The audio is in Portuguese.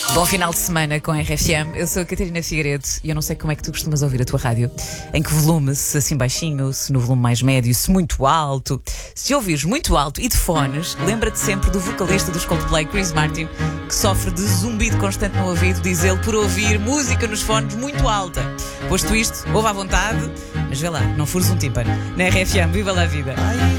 Bom final de semana com a RFM. Eu sou a Catarina Figueiredo e eu não sei como é que tu costumas ouvir a tua rádio. Em que volume? Se assim baixinho, se no volume mais médio, se muito alto. Se ouvires muito alto e de fones, lembra-te sempre do vocalista dos Coldplay, Chris Martin, que sofre de zumbido constante no ouvido, diz ele, por ouvir música nos fones muito alta. Posto isto, ouve à vontade, mas vê lá, não fures um tímpano. Na RFM, viva lá a vida.